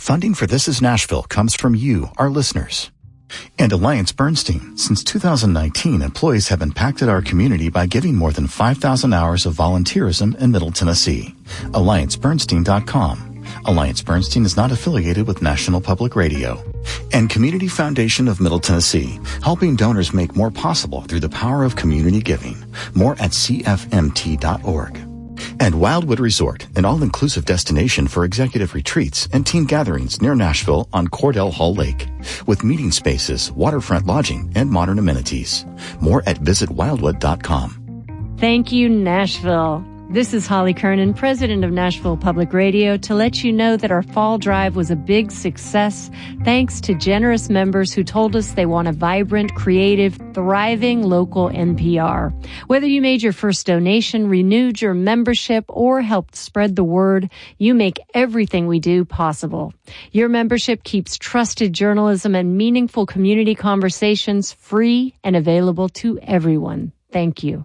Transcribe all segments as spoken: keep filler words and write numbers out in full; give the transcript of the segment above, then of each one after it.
Funding for This Is Nashville comes from you, our listeners. And Alliance Bernstein. Since two thousand nineteen, employees have impacted our community by giving more than five thousand hours of volunteerism in Middle Tennessee. Alliance Bernstein dot com. Alliance Bernstein is not affiliated with National Public Radio. And Community Foundation of Middle Tennessee, helping donors make more possible through the power of community giving. More at C F M T dot org. And Wildwood Resort, an all-inclusive destination for executive retreats and team gatherings near Nashville on Cordell Hall Lake, with meeting spaces, waterfront lodging, and modern amenities. More at visit wildwood dot com. Thank you, Nashville. This is Holly Kernan, president of Nashville Public Radio, to let you know that our fall drive was a big success thanks to generous members who told us they want a vibrant, creative, thriving local N P R. Whether you made your first donation, renewed your membership, or helped spread the word, you make everything we do possible. Your membership keeps trusted journalism and meaningful community conversations free and available to everyone. Thank you.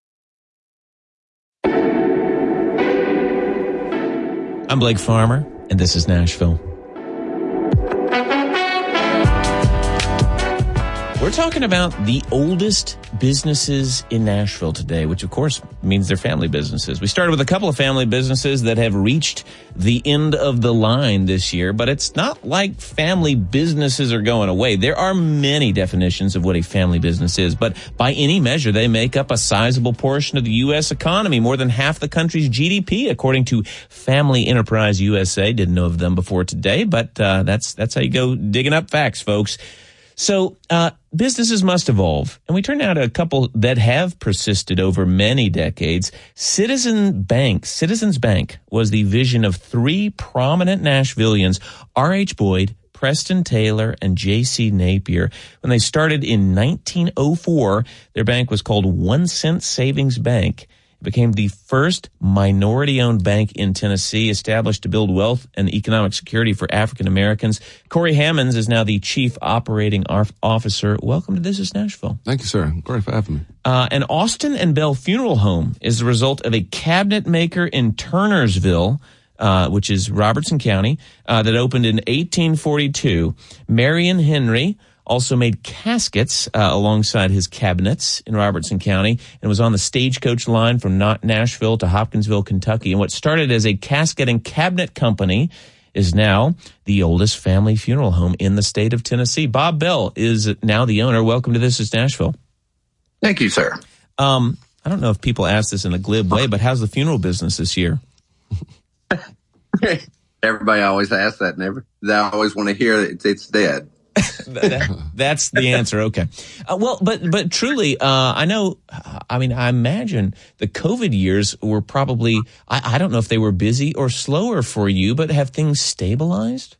I'm Blake Farmer, and this is Nashville. We're talking about the oldest businesses in Nashville today, which of course means they're family businesses. We started with a couple of family businesses that have reached the end of the line this year, but it's not like family businesses are going away. There are many definitions of what a family business is, but by any measure, they make up a sizable portion of the U S economy, more than half the country's G D P, according to Family Enterprise U S A. Didn't know of them before today, but uh, that's that's how you go digging up facts, folks. So uh businesses must evolve, and we turn now to a couple that have persisted over many decades. Citizen Bank, Citizens Bank was the vision of three prominent Nashvillians, R H. Boyd, Preston Taylor, and J C. Napier. When they started in nineteen oh four, their bank was called One Cent Savings Bank. It became the first minority-owned bank in Tennessee, established to build wealth and economic security for African Americans. Corey Hammonds is now the Chief Operating Officer. Welcome to This is Nashville. Thank you, sir. Great for having me. Uh, and Austin and Bell Funeral Home is the result of a cabinet maker in Turnersville, uh, which is Robertson County, uh, that opened in eighteen forty-two. Marion Henry also made caskets uh, alongside his cabinets in Robertson County, and was on the stagecoach line from Nashville to Hopkinsville, Kentucky. And what started as a casket and cabinet company is now the oldest family funeral home in the state of Tennessee. Bob Bell is now the owner. Welcome to This is Nashville. Thank you, sir. Um, I don't know if people ask this in a glib way, but how's the funeral business this year? Everybody always asks that, never. They always want to hear that it's, it's dead. that, that's the answer. Okay. Uh, well, but but truly, uh, I know. I mean, I imagine the COVID years were probably. I, I don't know if they were busy or slower for you, but have things stabilized?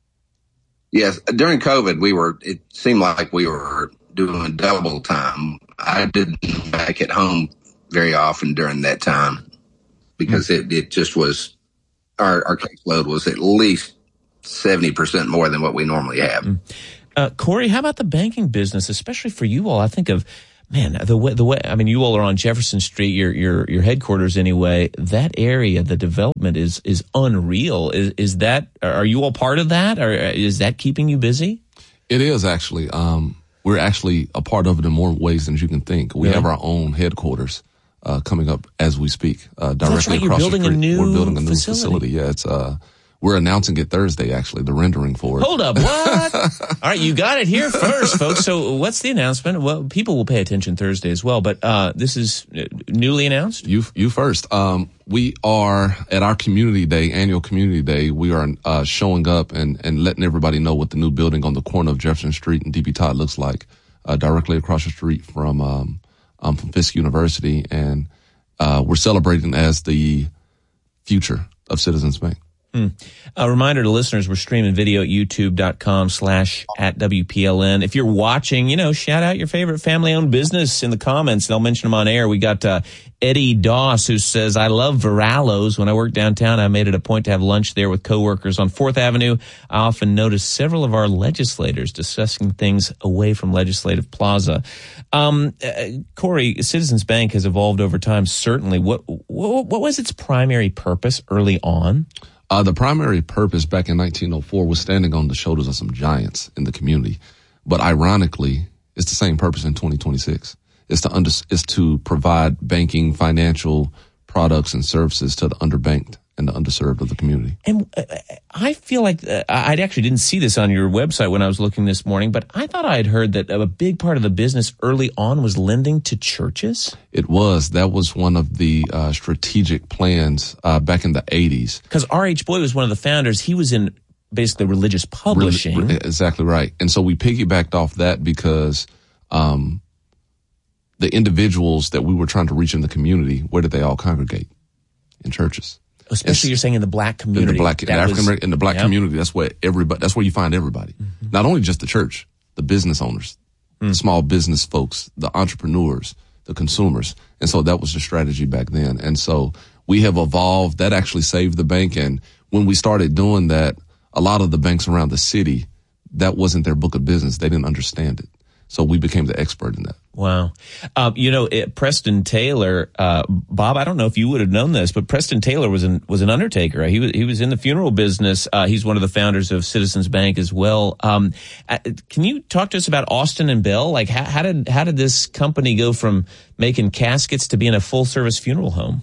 Yes, during COVID, we were. It seemed like we were doing double time. I didn't back at home very often during that time because mm. it it just was. Our our caseload was at least seventy percent more than what we normally have. Mm. Uh, Corey, how about the banking business, especially for you all? I think of, man, the way, the way, I mean, you all are on Jefferson Street, your, your, your headquarters anyway. That area, the development is, is unreal. Is, is that, are you all part of that, or is that keeping you busy? It is actually. Um, we're actually a part of it in more ways than you can think. We really? have our own headquarters, uh, coming up as we speak, uh, directly That's right, across you're building the street. A new we're building a new facility. facility. Yeah, it's, uh, we're announcing it Thursday, actually, the rendering for it. Hold up, what? All right, you got it here first, folks. So what's the announcement? Well, people will pay attention Thursday as well, but uh this is newly announced? You you first. Um we are, at our community day, annual community day, we are uh showing up and, and letting everybody know what the new building on the corner of Jefferson Street and D B. Todd looks like, uh directly across the street from um, um from Fisk University. And uh we're celebrating as the future of Citizens Bank. Hmm. A reminder to listeners, we're streaming video at youtube.com slash at WPLN. If you're watching, you know, shout out your favorite family-owned business in the comments. They'll mention them on air. We got uh, Eddie Doss, who says, I love Varallo's. When I worked downtown, I made it a point to have lunch there with coworkers. On fourth Avenue, I often notice several of our legislators discussing things away from Legislative Plaza. Um, uh, Corey, Citizens Bank has evolved over time, certainly. What, what, what was its primary purpose early on? Uh, the primary purpose back in nineteen oh four was standing on the shoulders of some giants in the community. But ironically, it's the same purpose in twenty twenty-six. It's to under, it's to provide banking, financial products and services to the underbanked and the underserved of the community. And uh, I feel like uh, I actually didn't see this on your website when I was looking this morning, but I thought I had heard that a big part of the business early on was lending to churches. It was. That was one of the uh, strategic plans uh, back in the eighties. Because R H. Boyd was one of the founders. He was in basically religious publishing. Really, exactly right. And so we piggybacked off that because um, the individuals that we were trying to reach in the community, where did they all congregate? In churches. Especially it's, you're saying in the black community. In the black, in the African American, in the black yeah. community, that's where everybody, that's where you find everybody. Mm-hmm. Not only just the church, the business owners, mm. the small business folks, the entrepreneurs, the consumers. And so that was the strategy back then. And so we have evolved. That actually saved the bank. And when we started doing that, a lot of the banks around the city, that wasn't their book of business. They didn't understand it. So we became the expert in that. Wow. Um, you know, it, Preston Taylor, uh, Bob, I don't know if you would have known this, but Preston Taylor was an, was an undertaker. He was, he was in the funeral business. Uh, he's one of the founders of Citizens Bank as well. Um, uh, can you talk to us about Austin and Bell? Like, how, how did, how did this company go from making caskets to being a full service funeral home?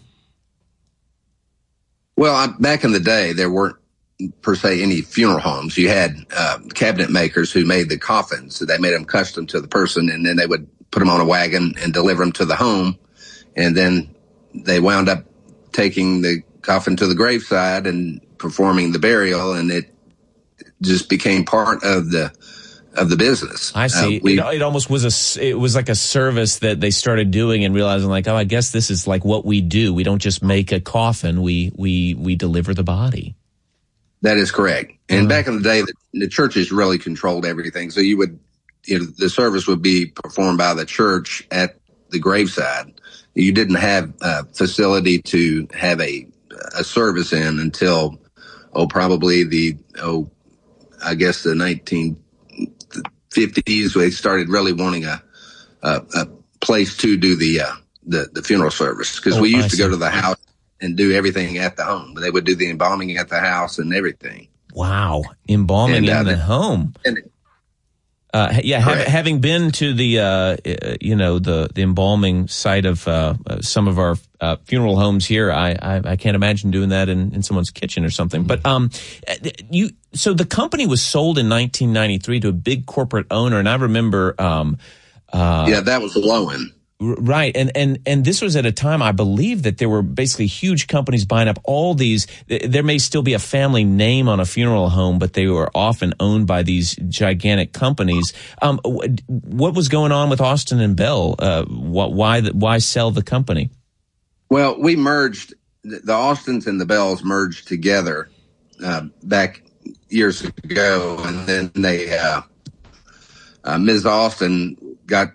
Well, I, back in the day, there weren't per se any funeral homes. You had uh, cabinet makers who made the coffins. So they made them custom to the person, and then they would put them on a wagon and deliver them to the home. And then they wound up taking the coffin to the graveside and performing the burial, and it just became part of the of the business. I see. Uh, we, it, it almost was a, it was like a service that they started doing and realizing like, oh, I guess this is like what we do. We don't just make a coffin. We, we, we deliver the body. That is correct. And mm. back in the day, the, the churches really controlled everything. So you would, you know, the service would be performed by the church at the graveside. You didn't have a facility to have a, a service in until, oh, probably the, oh, I guess the nineteen fifties. They started really wanting a, a, a place to do the, uh, the, the funeral service. Cause oh, we used I to see. go to the house and do everything at the home. They would do the embalming at the house and everything. Wow. Embalming and, uh, in the home. And, uh, yeah. Have, having been to the, uh, you know, the, the embalming site of, uh, some of our, uh, funeral homes here, I, I, I can't imagine doing that in, in someone's kitchen or something. But, um, you, so the company was sold in nineteen ninety-three to a big corporate owner. And I remember, um, uh, yeah, that was Lowen. Right. And, and, and this was at a time, I believe, that there were basically huge companies buying up all these. There may still be a family name on a funeral home, but they were often owned by these gigantic companies. Um, what was going on with Austin and Bell? Uh, why, why sell the company? Well, we merged, the Austins and the Bells merged together, uh, back years ago. And then they, uh, uh, Miz Austin got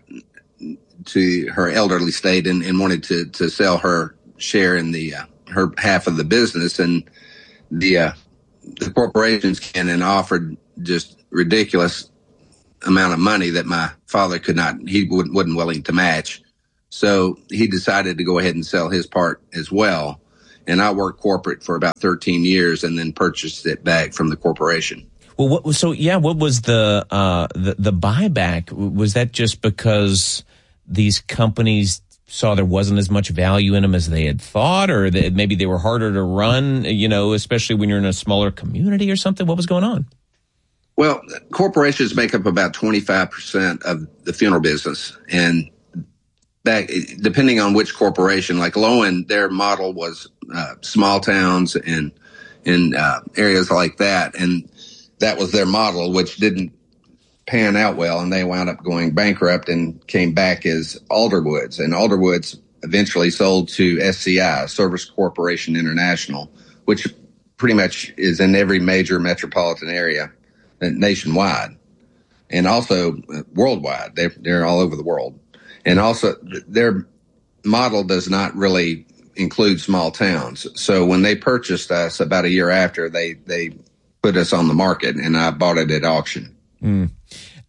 to her elderly state and, and wanted to, to sell her share in the, uh, her half of the business. And the, uh, the corporations came and offered just ridiculous amount of money that my father could not, he wouldn't, wasn't willing to match. So he decided to go ahead and sell his part as well. And I worked corporate for about thirteen years and then purchased it back from the corporation. Well, what was, so yeah, what was the, uh, the, the buyback? Was that just because these companies saw there wasn't as much value in them as they had thought, or that maybe they were harder to run, you know, especially when you're in a smaller community or something? What was going on? Well, corporations make up about twenty-five percent of the funeral business. And back, depending on which corporation, like Lowen, their model was uh, small towns and in uh, areas like that. And that was their model, which didn't pan out well, and they wound up going bankrupt and came back as Alderwoods. And Alderwoods eventually sold to S C I, Service Corporation International, which pretty much is in every major metropolitan area nationwide, and also worldwide. They're, they're all over the world. And also their model does not really include small towns. So when they purchased us about a year after, they, they put us on the market, and I bought it at auction. Mm.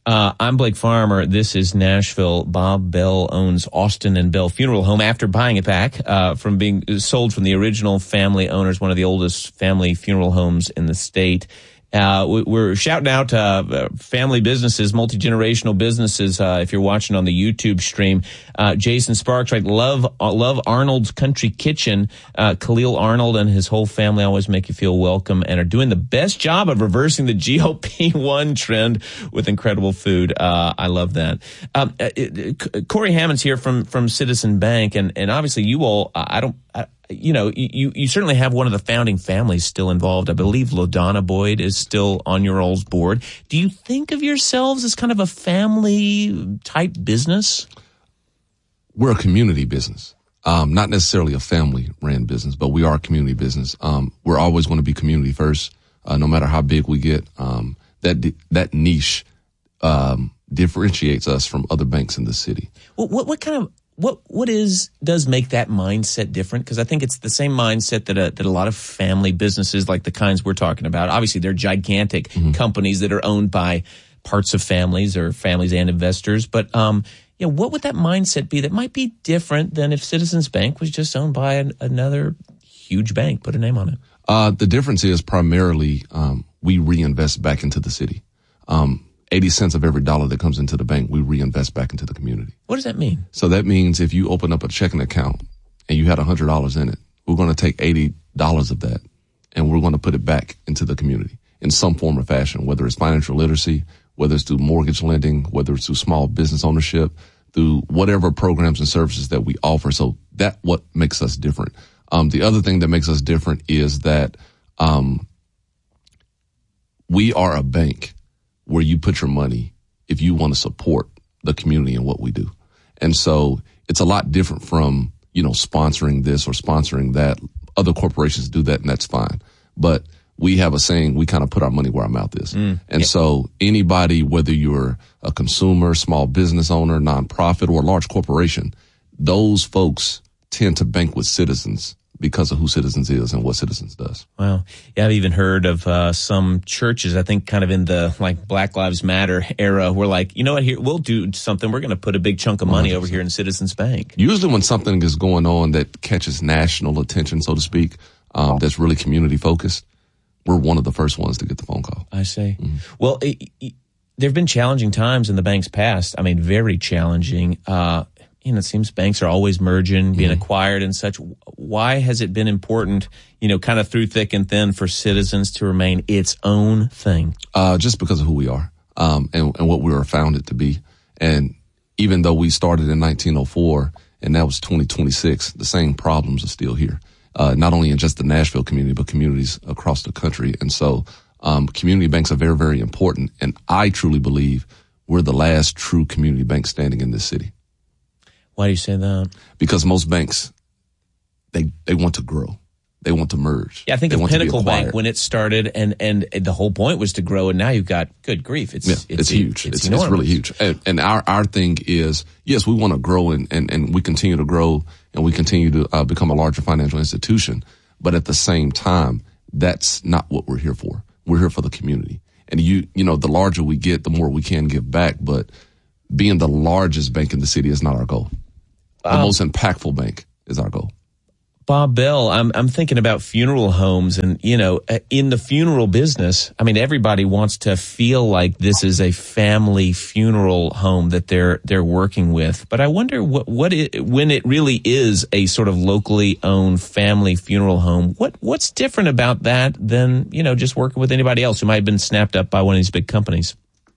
Uh, I'm Blake Farmer. This is Nashville. Bob Bell owns Austin and Bell Funeral Home after buying it back uh, from being sold from the original family owners, one of the oldest family funeral homes in the state. Uh, we're shouting out uh, family businesses, multi-generational businesses. Uh, if you're watching on the YouTube stream, uh, Jason Sparks, right? Love, uh, love Arnold's Country Kitchen. Uh, Khalil Arnold and his whole family always make you feel welcome and are doing the best job of reversing the G O P one trend with incredible food. Uh, I love that. Um, uh, it, Corey Hammond's here from from Citizen Bank, and and obviously you all. I don't. I, You know, you, you certainly have one of the founding families still involved. I believe LaDonna Boyd is still on your all's board. Do you think of yourselves as kind of a family-type business? We're a community business, um, not necessarily a family-ran business, but we are a community business. Um, we're always going to be community first, uh, no matter how big we get. Um, that that niche um, differentiates us from other banks in the city. Well, what what kind of What what is does make that mindset different? Because I think it's the same mindset that a, that a lot of family businesses, like the kinds we're talking about, obviously they're gigantic mm-hmm. companies that are owned by parts of families or families and investors. But um, you know, what would that mindset be that might be different than if Citizens Bank was just owned by an, another huge bank? Put a name on it. Uh, the difference is primarily um, we reinvest back into the city. Um, eighty cents of every dollar that comes into the bank, we reinvest back into the community. What does that mean? So that means if you open up a checking account and you had one hundred dollars in it, we're going to take eighty dollars of that and we're going to put it back into the community in some form or fashion, whether it's financial literacy, whether it's through mortgage lending, whether it's through small business ownership, through whatever programs and services that we offer. So that's what makes us different. Um, the other thing that makes us different is that um, we are a bank where you put your money if you want to support the community and what we do. And so it's a lot different from, you know, sponsoring this or sponsoring that. Other corporations do that, and that's fine. But we have a saying, we kind of put our money where our mouth is. Mm, and yeah. So anybody, whether you're a consumer, small business owner, nonprofit, or large corporation, those folks tend to bank with Citizens because of who Citizens is and what Citizens does. Wow. Yeah, I've even heard of uh, some churches, I think kind of in the like Black Lives Matter era, where like, you know what, here, we'll do something. We're going to put a big chunk of money one hundred percent over here in Citizens Bank. Usually when something is going on that catches national attention, so to speak, um, that's really community focused, we're one of the first ones to get the phone call. I see. Mm-hmm. Well, it, it, there have been challenging times in the bank's past. I mean, very challenging. Uh, you know, it seems banks are always merging, being mm-hmm. acquired and such. Why has it been important, you know, kind of through thick and thin for Citizens to remain its own thing? Uh, just because of who we are, um, and, and what we were founded to be. And even though we started in nineteen oh four and that was twenty twenty-six, the same problems are still here. Uh, not only in just the Nashville community, but communities across the country. And so, um, community banks are very, very important. And I truly believe we're the last true community bank standing in this city. Why do you say that? Because most banks, they they want to grow. They want to merge. Yeah, I think they of Pinnacle Bank when it started, and, and the whole point was to grow, and now you've got, good grief, it's yeah, it's, it's huge. It's, it's, it's really huge. And, and our, our thing is, yes, we want to grow, and, and, and we continue to grow, and we continue to uh, become a larger financial institution. But at the same time, that's not what we're here for. We're here for the community. And you, you know, the larger we get, the more we can give back. But being the largest bank in the city is not our goal. The um, most impactful bank is our goal. Bob Bell, I'm I'm thinking about funeral homes, and you know, in the funeral business, I mean, everybody wants to feel like this is a family funeral home that they're they're working with. But I wonder what what it, when it really is a sort of locally owned family funeral home, what what's different about that than, you know, just working with anybody else who might have been snapped up by one of these big companies?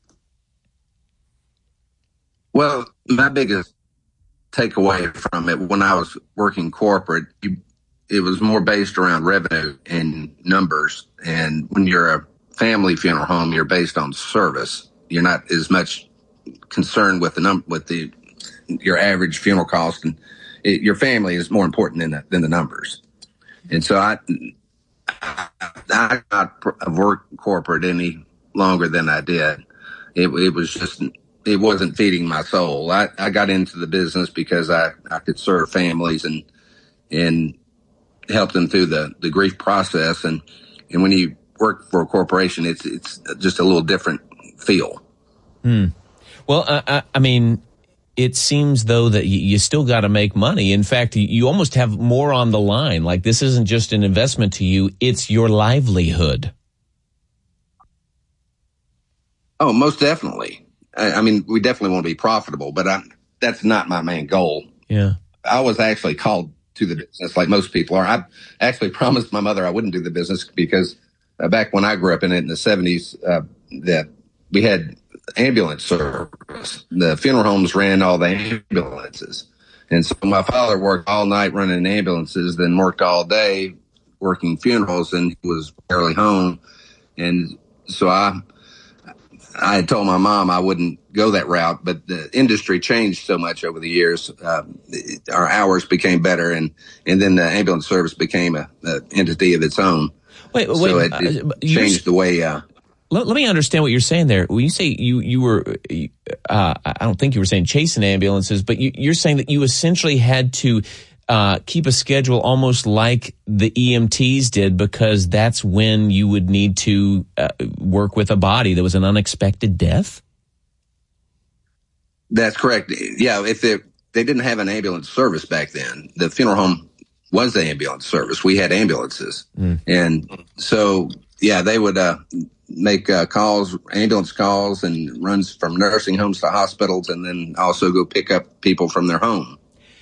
Well, my biggest takeaway from it, when I was working corporate, you, it was more based around revenue and numbers. And when you're a family funeral home, you're based on service. You're not as much concerned with the num with the your average funeral cost, and it, your family is more important than the, than the numbers. And so I I, I not work corporate any longer than I did. It, it was just. It wasn't feeding my soul. I, I got into the business because I, I could serve families and, and help them through the, the grief process. And, and when you work for a corporation, it's, it's just a little different feel. Hmm. Well, uh, I, I mean, it seems, though, that you, you still got to make money. In fact, you, you almost have more on the line. Like, this isn't just an investment to you. It's your livelihood. Oh, most definitely. I, I mean, we definitely want to be profitable, but I, that's not my main goal. Yeah. I was actually called to the business like most people are. I actually promised my mother I wouldn't do the business because uh, back when I grew up in it in the seventies, uh, that we had ambulance service. The funeral homes ran all the ambulances. And so my father worked all night running ambulances, then worked all day working funerals, and he was barely home. And so I, I had told my mom I wouldn't go that route, but the industry changed so much over the years. Uh, our hours became better, and, and then the ambulance service became a, a entity of its own. Wait, wait, so it, it uh, changed the way, uh, Let, let me understand what you're saying there. When you say you you were, uh, I don't think you were saying chasing ambulances, but you, you're saying that you essentially had to uh, keep a schedule almost like the E M Ts did, because that's when you would need to uh, work with a body that was an unexpected death? That's correct. Yeah, if they, they didn't have an ambulance service back then, the funeral home was the ambulance service. We had ambulances. Mm. And so, yeah, they would uh, make uh, calls, ambulance calls, and runs from nursing homes to hospitals, and then also go pick up people from their home.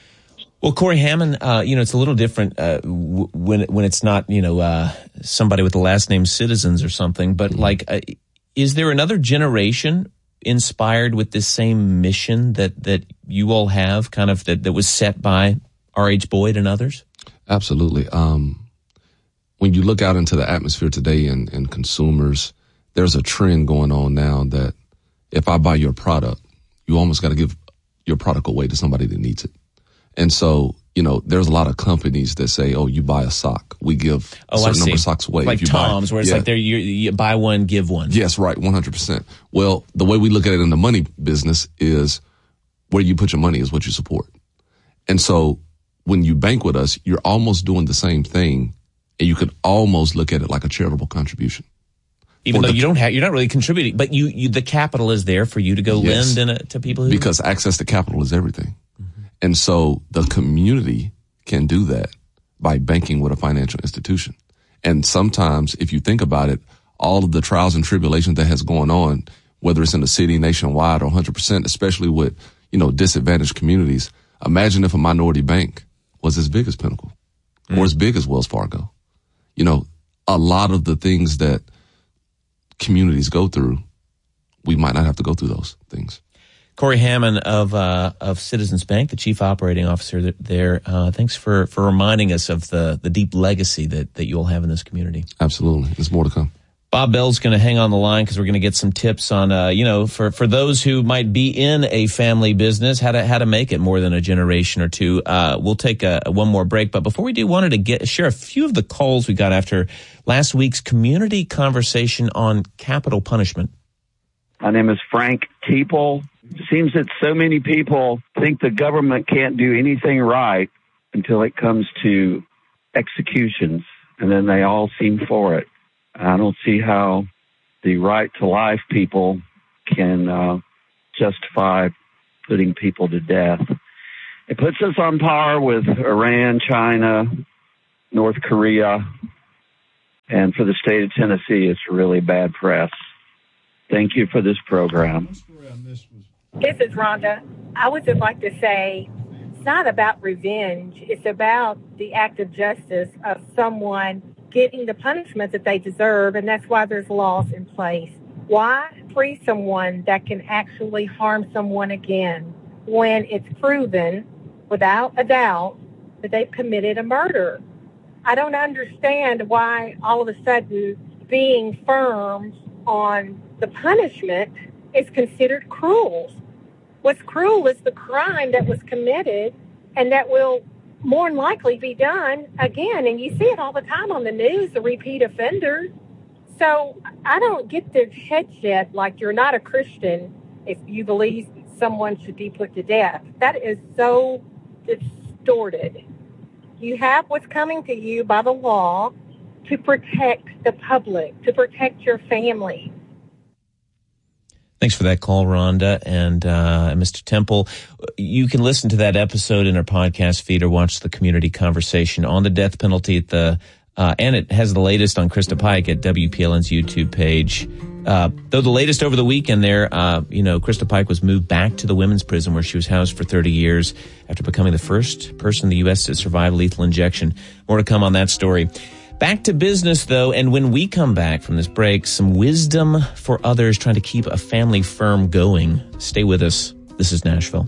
Well, Corey Hammond, uh, you know, it's a little different uh, w- when when it's not, you know, uh, somebody with the last name Citizens or something. But like, uh, is there another generation inspired with this same mission that that you all have, kind of that, that was set by R H. Boyd and others? Absolutely. Um, when you look out into the atmosphere today and, and consumers, there's a trend going on now that if I buy your product, you almost got to give your product away to somebody that needs it. And so, you know, there's a lot of companies that say, oh, you buy a sock, we give a oh, certain number of socks away. Like if you Tom's, buy, where it's yeah. like there you, you buy one, give one. Yes, right, one hundred percent. Well, the way we look at it in the money business is where you put your money is what you support. And so when you bank with us, you're almost doing the same thing, and you could almost look at it like a charitable contribution. Even though the, you don't have, you're not really contributing, but you, you the capital is there for you to go yes, lend in a, to people who because access to capital is everything. Mm-hmm. And so the community can do that by banking with a financial institution. And sometimes, if you think about it, all of the trials and tribulations that has going on, whether it's in the city, nationwide, or one hundred percent, especially with, you know, disadvantaged communities, imagine if a minority bank was as big as Pinnacle mm. or as big as Wells Fargo. You know, a lot of the things that communities go through, we might not have to go through those things. Corey Hammond of uh, of Citizens Bank, the chief operating officer there. Uh, thanks for, for reminding us of the, the deep legacy that, that you all have in this community. Absolutely. There's more to come. Bob Bell's going to hang on the line because we're going to get some tips on, uh, you know, for, for those who might be in a family business, how to how to make it more than a generation or two. Uh, we'll take a, a one more break, but before we do, wanted to get share a few of the calls we got after last week's community conversation on capital punishment. My name is Frank Teeple. It seems that so many people think the government can't do anything right until it comes to executions, and then they all seem for it. I don't see how the right to life people can uh, justify putting people to death. It puts us on par with Iran, China, North Korea, and for the state of Tennessee, it's really bad press. Thank you for this program. This is Rhonda. I would just like to say it's not about revenge. It's about the act of justice of someone getting the punishment that they deserve, and that's why there's laws in place. Why free someone that can actually harm someone again when it's proven without a doubt that they've committed a murder? I don't understand why all of a sudden being firm on the punishment is considered cruel. What's cruel is the crime that was committed and that will more than likely be done again. And you see it all the time on the news, the repeat offenders. So I don't get their headset like you're not a Christian if you believe someone should be put to death. That is so distorted. You have what's coming to you by the law to protect the public, to protect your family. Thanks for that call, Rhonda and uh, Mister Temple. You can listen to that episode in our podcast feed or watch the community conversation on the death penalty at the uh, and it has the latest on Krista Pike at W P L N's YouTube page. Uh, though the latest over the weekend there, uh, you know, Krista Pike was moved back to the women's prison where she was housed for thirty years after becoming the first person in the U S to survive lethal injection. More to come on that story. Back to business, though, and when we come back from this break, some wisdom for others trying to keep a family firm going. Stay with us. This is Nashville.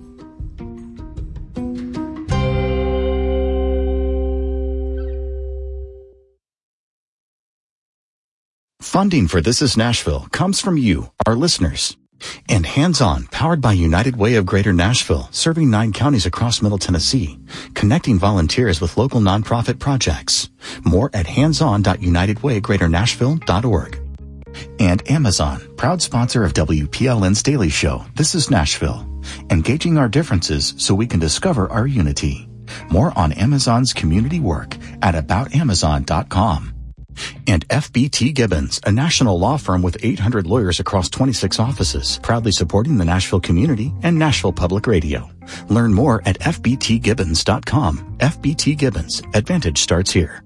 Funding for This is Nashville comes from you, our listeners. And Hands On, powered by United Way of Greater Nashville, serving nine counties across Middle Tennessee, connecting volunteers with local nonprofit projects. More at hands on dot united way greater nashville dot org. And Amazon, proud sponsor of W P L N's Daily Show, This is Nashville, engaging our differences so we can discover our unity. More on Amazon's community work at about amazon dot com. And F B T Gibbons, a national law firm with eight hundred lawyers across twenty-six offices, proudly supporting the Nashville community and Nashville Public Radio. Learn more at f b t gibbons dot com. F B T Gibbons, advantage starts here.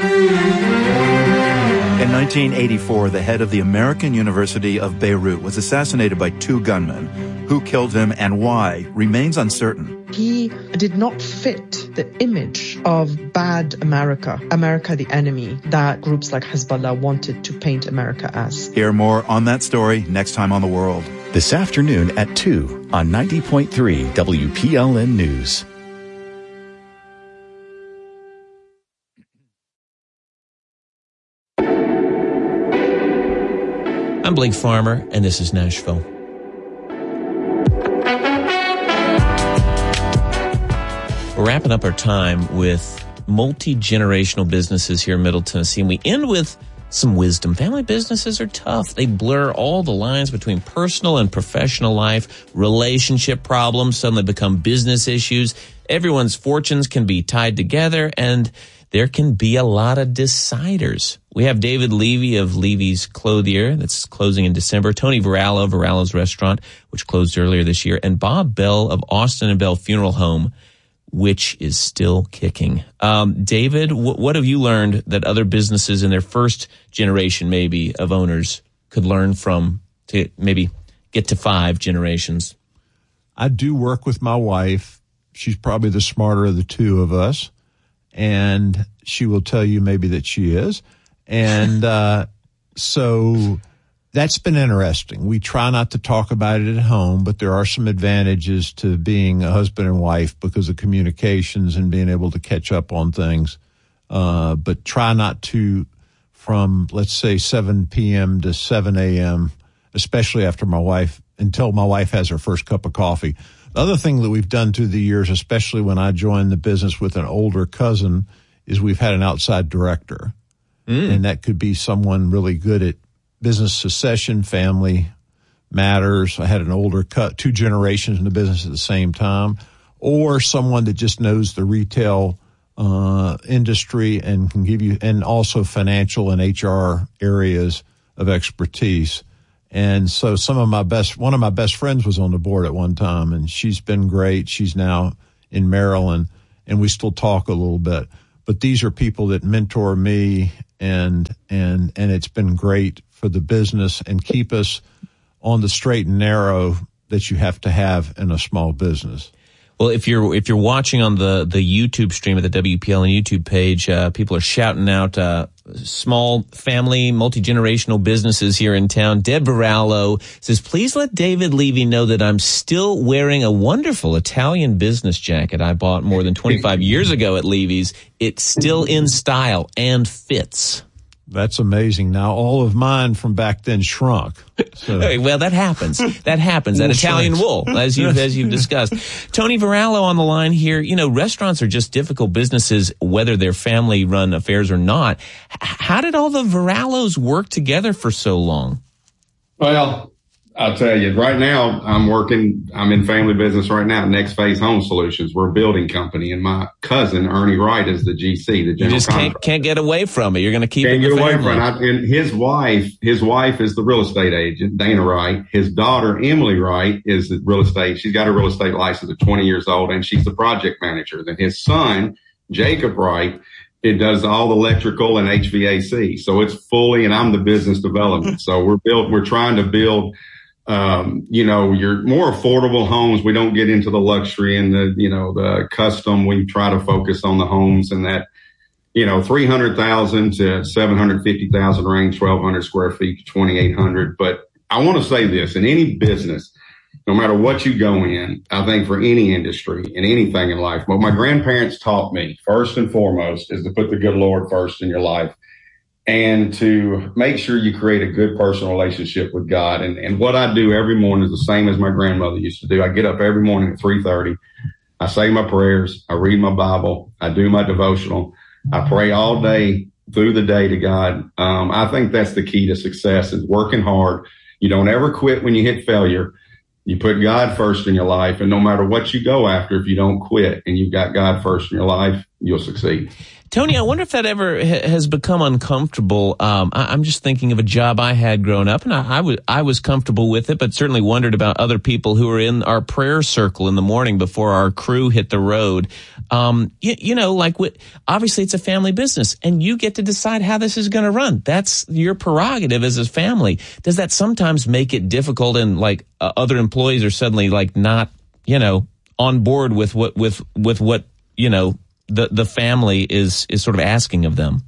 In nineteen eighty-four, the head of the American University of Beirut was assassinated by two gunmen. Who killed him and why remains uncertain. He did not fit the image of bad America, America the enemy, that groups like Hezbollah wanted to paint America as. Hear more on that story next time on The World. This afternoon at two on ninety point three W P L N News. I'm Blake Farmer, and this is Nashville. We're wrapping up our time with multi-generational businesses here in Middle Tennessee, and we end with some wisdom. Family businesses are tough. They blur all the lines between personal and professional life. Relationship problems suddenly become business issues. Everyone's fortunes can be tied together, and there can be a lot of deciders. We have David Levy of Levy's Clothier, that's closing in December, Tony Varallo of Varallo's Restaurant, which closed earlier this year, and Bob Bell of Austin and Bell Funeral Home, which is still kicking. Um, David, w- what have you learned that other businesses in their first generation, maybe, of owners could learn from to maybe get to five generations? I do work with my wife. She's probably the smarter of the two of us, and she will tell you maybe that she is. And uh, so that's been interesting. We try not to talk about it at home, but there are some advantages to being a husband and wife because of communications and being able to catch up on things. Uh, but try not to, from, let's say, seven p.m. to seven a.m., especially after my wife, until my wife has her first cup of coffee. The other thing that we've done through the years, especially when I joined the business with an older cousin, is we've had an outside director. Mm. And that could be someone really good at business succession, family matters. I had an older cut, two generations in the business at the same time, or someone that just knows the retail uh, industry and can give you, and also financial and H R areas of expertise. And so some of my best, one of my best friends was on the board at one time, and she's been great. She's now in Maryland, and we still talk a little bit. But these are people that mentor me, and and and it's been great for the business and keep us on the straight and narrow that you have to have in a small business. Well, if you're if you're watching on the the YouTube stream at the W P L N YouTube page, uh, people are shouting out uh, small family, multi-generational businesses here in town. Deb Varallo says, please let David Levy know that I'm still wearing a wonderful Italian business jacket I bought more than twenty-five years ago at Levy's. It's still in style and fits. That's amazing. Now, all of mine from back then shrunk. So. Hey, well, that happens. That happens. That Italian wool, as you've, as you've discussed. Tony Varallo on the line here. You know, restaurants are just difficult businesses, whether they're family-run affairs or not. H- how did all the Varallos work together for so long? Well, I'll tell you, right now, I'm working, I'm in family business right now, Next Phase Home Solutions. We're a building company, and my cousin, Ernie Wright, is the G C, the general You just contractor. can't, can't get away from it. You're going to keep Can't it get in the away family. from it. I, and his wife, his wife is the real estate agent, Dana Wright. His daughter, Emily Wright, is the real estate. She's got a real estate license at twenty years old, and she's the project manager. Then his son, Jacob Wright, it does all the electrical and H V A C. So it's fully, and I'm the business development. So we're built, we're trying to build, um, you know, your more affordable homes. We don't get into the luxury and the, you know, the custom. We try to focus on the homes and that, you know, three hundred thousand to seven hundred fifty thousand range, twelve hundred square feet to twenty-eight hundred. But I want to say this, in any business, no matter what you go in, I think for any industry and anything in life, what my grandparents taught me first and foremost is to put the good Lord first in your life and to make sure you create a good personal relationship with God. And, and what I do every morning is the same as my grandmother used to do. I get up every morning at three thirty. I say my prayers. I read my Bible. I do my devotional. I pray all day through the day to God. Um, I think that's the key to success, is working hard. You don't ever quit when you hit failure. You put God first in your life, and no matter what you go after, if you don't quit and you've got God first in your life, you'll succeed. Tony, I wonder if that ever ha- has become uncomfortable. Um, I- I'm just thinking of a job I had growing up, and I, I, w- I was comfortable with it, but certainly wondered about other people who were in our prayer circle in the morning before our crew hit the road. Um, you, you know, like what, obviously it's a family business, and you get to decide how this is going to run. That's your prerogative as a family. Does that sometimes make it difficult, and like uh, other employees are suddenly like not, you know, on board with what with with what you know the the family is is sort of asking of them?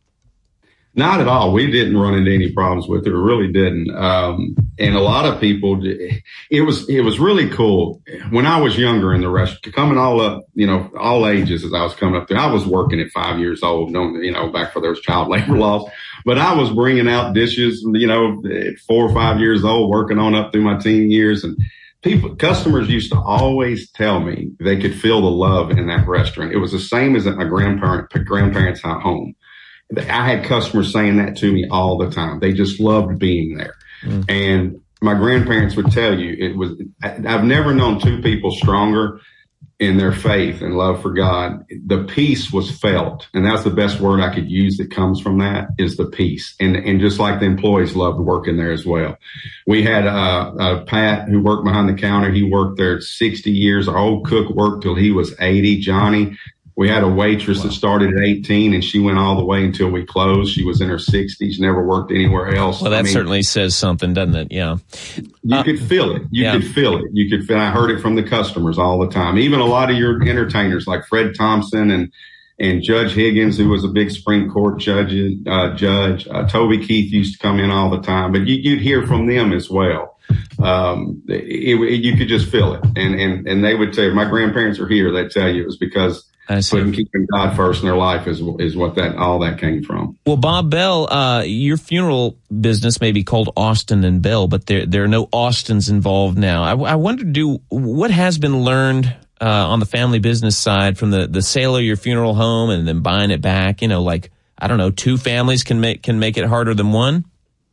Not at all. We didn't run into any problems with it. We really didn't. Um, and a lot of people, it was, it was really cool. When I was younger in the restaurant, coming all up, you know, all ages as I was coming up there, I was working at five years old, you know, back for there was child labor laws, but I was bringing out dishes, you know, at four or five years old, working on up through my teen years. And people, customers used to always tell me they could feel the love in that restaurant. It was the same as at my grandparent, grandparents' home. I had customers saying that to me all the time. They just loved being there. Mm. And my grandparents would tell you, it was, I've never known two people stronger in their faith and love for God. The peace was felt. And that's the best word I could use that comes from that, is the peace. And, and just like the employees loved working there as well. We had, uh, uh, Pat, who worked behind the counter. He worked there sixty years. Our old cook worked till he was eighty. Johnny. We had a waitress wow. that started at eighteen, and she went all the way until we closed. She was in her sixties, never worked anywhere else. Well, that I mean, certainly says something, doesn't it? Yeah. You uh, could feel it. You yeah. could feel it. You could feel, I heard it from the customers all the time. Even a lot of your entertainers like Fred Thompson and, and Judge Higgins, who was a big Supreme Court judge, uh, judge, uh, Toby Keith used to come in all the time, but you, you'd hear from them as well. Um, it, it, you could just feel it. And, and, and they would tell you, my grandparents are here. They'd tell you it was because putting keeping God first in their life is is what that all that came from. Well, Bob Bell, uh, your funeral business may be called Austin and Bell, but there there are no Austins involved now. I, I wonder, do what has been learned uh, on the family business side from the the sale of your funeral home and then buying it back? You know, like I don't know, two families can make can make it harder than one.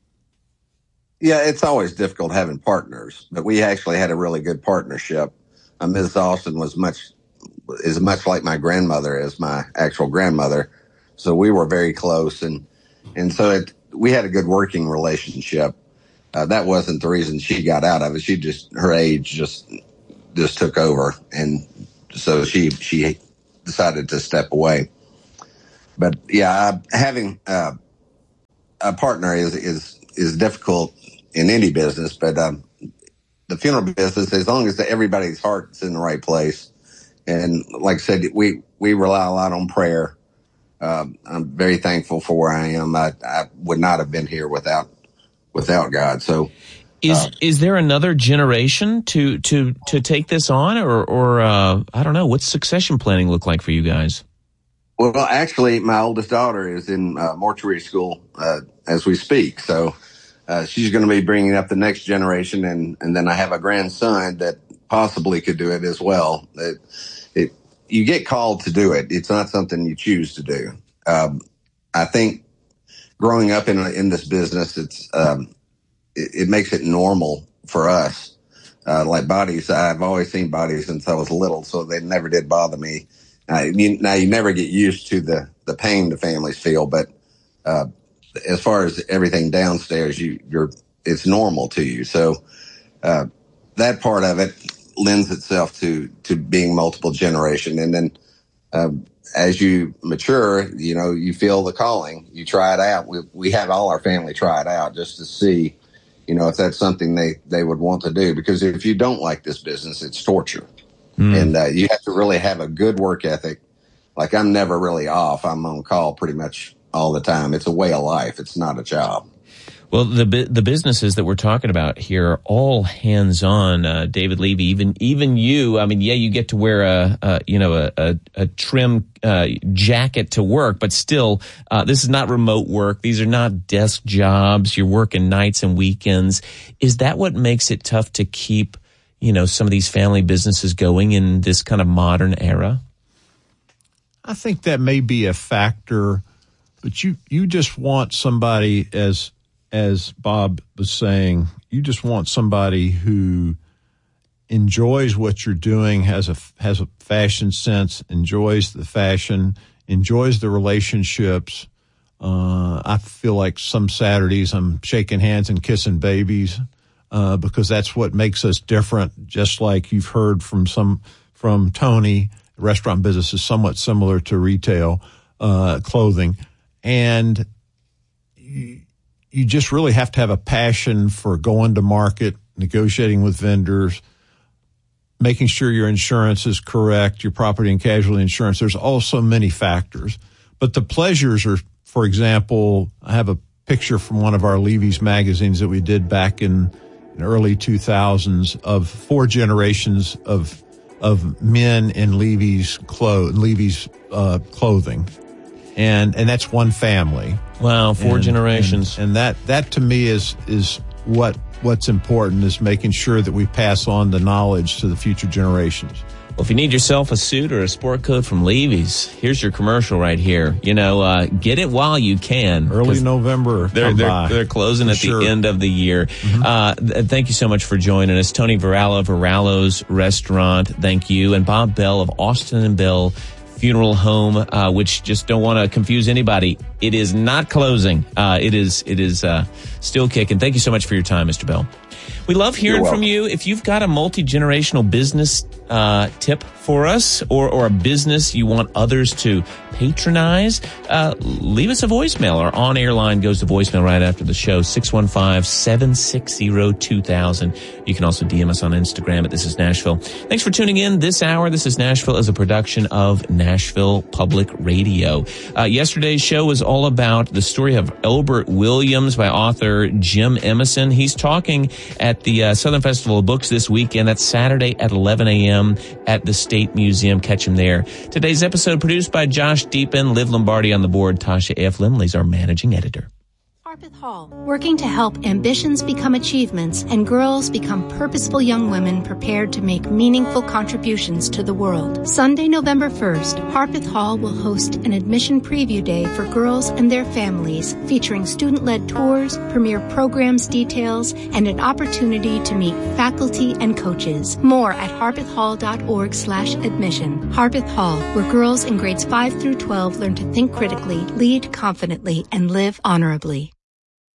Yeah, it's always difficult having partners, but we actually had a really good partnership. Uh, Missus Austin was much. is much like my grandmother as my actual grandmother. So we were very close. And, and so it, we had a good working relationship. Uh, that wasn't the reason she got out of it. She just, her age just, just took over. And so she, she decided to step away. But yeah, having, uh, a partner is, is, is difficult in any business, but, um, the funeral business, as long as everybody's heart's in the right place. And like I said, we, we rely a lot on prayer. Um, I'm very thankful for where I am. I, I would not have been here without, without God. So is, uh, is there another generation to, to, to take this on or, or, uh, I don't know, what's succession planning look like for you guys? Well, actually my oldest daughter is in uh, mortuary school, uh, as we speak. So, uh, she's going to be bringing up the next generation. And, and then I have a grandson that possibly could do it as well. It, it, you get called to do it. It's not something you choose to do. Um, I think growing up in in this business, it's um, it, it makes it normal for us. Uh, like bodies, I've always seen bodies since I was little, so they never did bother me. Uh, you, now, you never get used to the, the pain the families feel, but uh, as far as everything downstairs, you, you're it's normal to you. So uh, that part of it lends itself to to being multiple generation. And then uh, as you mature, you know, you feel the calling. You try it out. We, we have all our family try it out just to see, you know, if that's something they, they would want to do. Because if you don't like this business, it's torture. Mm. And uh, you have to really have a good work ethic. Like, I'm never really off. I'm on call pretty much all the time. It's a way of life. It's not a job. Well, the the businesses that we're talking about here are all hands-on, uh, David Levy. Even even you, I mean, yeah, you get to wear a, a you know a a, a trim uh, jacket to work, but still, uh, this is not remote work. These are not desk jobs. You're working nights and weekends. Is that what makes it tough to keep, you know, some of these family businesses going in this kind of modern era? I think that may be a factor, but you you just want somebody, as as Bob was saying, you just want somebody who enjoys what you're doing, has a has a fashion sense, enjoys the fashion, enjoys the relationships. Uh, I feel like some Saturdays I'm shaking hands and kissing babies uh, because that's what makes us different. Just like you've heard from some from Tony, restaurant business is somewhat similar to retail uh, clothing, and you, you just really have to have a passion for going to market, negotiating with vendors, making sure your insurance is correct, your property and casualty insurance. There's also many factors. But the pleasures are, for example, I have a picture from one of our Levy's magazines that we did back in the early two thousands of four generations of of men in Levy's clo- Levy's uh, clothing. And and that's one family. Wow, four and, generations. And, and that that to me is is what what's important, is making sure that we pass on the knowledge to the future generations. Well, if you need yourself a suit or a sport coat from Levy's, here's your commercial right here. You know, uh, get it while you can. Early November. They're they're, they're closing at sure. the end of the year. Mm-hmm. Uh, th- thank you so much for joining us. Tony Varallo, Varallo's Restaurant. Thank you. And Bob Bell of Austin and Bell Funeral Home, uh, which, just don't want to confuse anybody, it is not closing. Uh, it is it is uh, still kicking. Thank you so much for your time, Mister Bell. We love hearing from you. If you've got a multi-generational business uh, tip for us, or, or a business you want others to patronize, uh, leave us a voicemail. Our on-air line goes to voicemail right after the show, six one five, seven six zero, two thousand. You can also D M us on Instagram at This Is Nashville. Thanks for tuning in this hour. This Is Nashville is a production of Nashville Public Radio. Uh, yesterday's show was all about the story of Elbert Williams by author Jim Emerson. He's talking at the uh, Southern Festival of Books this weekend. That's Saturday at eleven a.m. at the State Museum. Catch him there. Today's episode produced by Josh Deepin, Liv Lombardi on the board. Tasha F. Limley's our managing editor. Harpeth Hall, working to help ambitions become achievements and girls become purposeful young women prepared to make meaningful contributions to the world. Sunday, November first, Harpeth Hall will host an admission preview day for girls and their families, featuring student-led tours, premier programs details, and an opportunity to meet faculty and coaches. More at harpethhall.org slash admission. Harpeth Hall, where girls in grades five through twelve learn to think critically, lead confidently, and live honorably.